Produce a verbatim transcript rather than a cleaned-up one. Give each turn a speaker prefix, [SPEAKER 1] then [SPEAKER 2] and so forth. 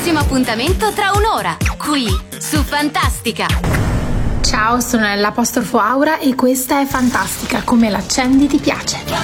[SPEAKER 1] prossimo appuntamento tra un'ora, qui su Fantastica.
[SPEAKER 2] Ciao, sono nell'apostrofo Aura e questa è Fantastica, come l'accendi ti piace.